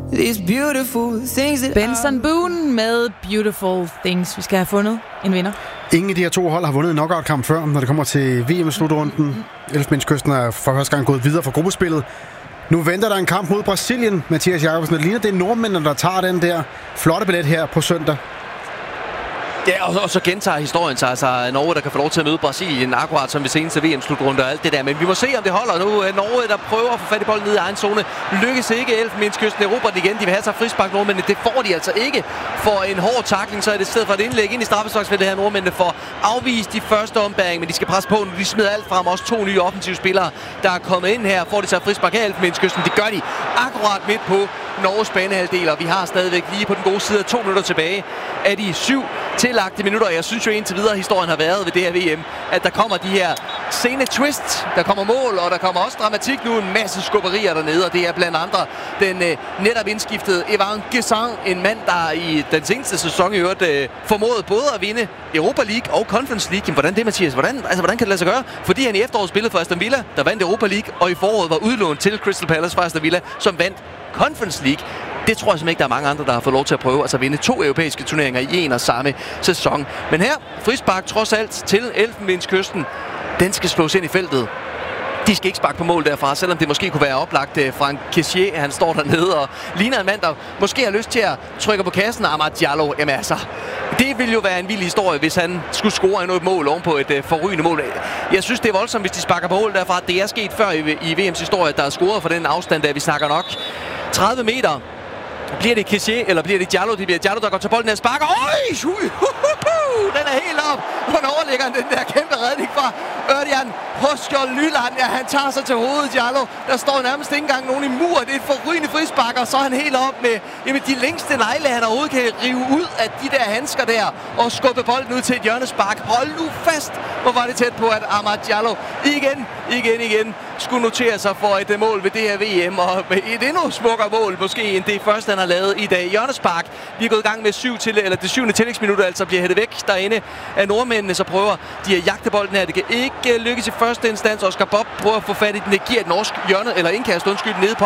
These beautiful things that Benson Boone med Beautiful Things. Vi skal have fundet en vinder. Ingen af de her to hold har vundet en knockout-kamp før, når det kommer til VM-slutrunden. Elfenbenskysten er for første gang gået videre fra gruppespillet. Nu venter der en kamp mod Brasilien, Mathias Jacobsen. Det ligner, det er nordmændene, der tager den der flotte billet her på søndag. Ja, og så gentager historien sig. Altså Norge, der kan få lov til at møde Brasilien, akkurat som ved seneste VM-slutrunde og alt det der. Men vi må se, om det holder nu. Norge, der prøver at få fat i bolden ned i egen zone. Lykkes ikke. Elfenbenskysten erobrer den igen. De vil have sig frispark, nordmændene. Det får de altså ikke. For en hård tackling, så er det i stedet for et indlæg ind i straffesparksfeltet her. Nordmændene får afvist de første ombæring, men de skal presse på nu. De smider alt frem. Også to nye offensive spillere, der er kommet ind her. Får de sig frispark af Elfenbenskysten. Det gør de akkurat midt på Norges banehalvdel, og vi har stadigvæk lige på den gode side 2 minutter tilbage af de 7 tillagte minutter. Jeg synes jo indtil videre, historien har været ved det her VM, at der kommer de her sene twists, der kommer mål, og der kommer også dramatik nu, en masse skubberier dernede, og det er blandt andre den netop indskiftede Evan Gesang, en mand, der i den seneste sæson i øvrigt formåede både at vinde Europa League og Conference League. Jamen, hvordan det, Mathias? Hvordan kan det lade sig gøre? Fordi han i efteråret spillede for Aston Villa, der vandt Europa League, og i foråret var udlånt til Crystal Palace fra Aston Villa, som vandt Conference League. Det tror jeg simpelthen ikke, der er mange andre, der har fået lov til at prøve. Altså vinde 2 europæiske turneringer i en og samme sæson. Men her, frispark trods alt til Elfenbenskysten. Den skal slås ind i feltet. De skal ikke sparke på mål derfra, selvom det måske kunne være oplagt. Franck Kessié, han står dernede og ligner en mand, der måske har lyst til at trykke på kassen. Amad Diallo, jamen altså, det ville jo være en vild historie, hvis han skulle score endnu et mål ovenpå et forrygende mål. Jeg synes, det er voldsomt, hvis de sparker på mål derfra. Det er sket før i VM's historie, der er scoret fra den afstand, der vi snakker nok 30 meter. Bliver det Kessié, eller bliver det Diallo? Det bliver Diallo, der går til bolden og sparker. Den er helt op. Og overlægger den der kæmpe redning fra Ørjan Hoskjold Nyland. Ja, han tager sig til hovedet, Diallo. Der står nærmest ikke engang nogen i mur. Det er et forrygende frispark, og så er han helt op med de længste negle, han overhovedet kan rive ud af de der handsker der. Og skubbe bolden ud til et hjørnespark. Hold nu fast, hvor var det tæt på, at Amad Diallo igen skulle notere sig for et mål ved det her VM. Og med et endnu smukkere mål, måske end det første, han har lavet i dag. Hjørnespark. Vi er gået i gang med det 7. tillægsminut, altså bliver hættet væk derinde af nordmændene, så prøver de at jagte bolden her. Det kan ikke lykkes i første instans. Oscar Bob prøver at få fat i den. Det giver et norsk hjørne, eller indkast, nede på